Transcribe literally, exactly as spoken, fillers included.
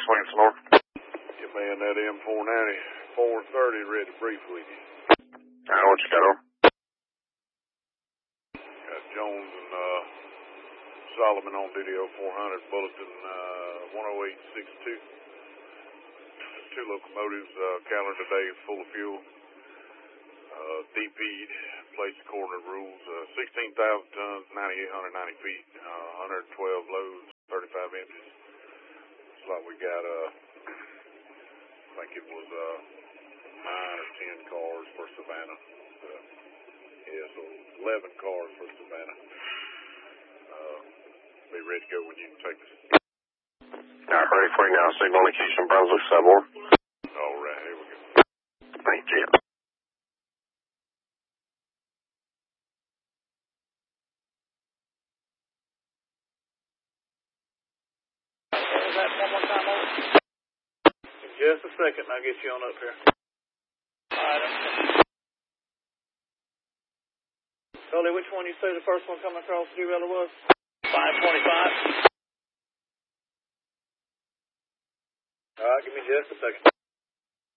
Williams North. Yeah, man, that M four ninety, four thirty, ready to brief with you. Alright, what you got on? Got Jones and uh, Solomon on D D O four hundred, Bulletin uh, one oh eight six two. Two locomotives, uh, calendar day full of fuel. Uh, D P'd, placed coordinate rules, uh, sixteen thousand tons, ninety-eight hundred ninety feet, uh, one hundred twelve loads, thirty-five inches. It's like we got, uh, I think it was uh, nine or ten cars for Savannah. Uh, yeah, so eleven cars for Savannah. Uh, be ready to go when you can take us. Alright, ready for you now. Signal location, Brunswick Subway. Alright, here we go. Thank you. That one more time over. Just a second, and I'll get you on up here. Alright. Charlie, which one you say the first one coming across the derailleur was? five twenty-five. Alright, give me just a second.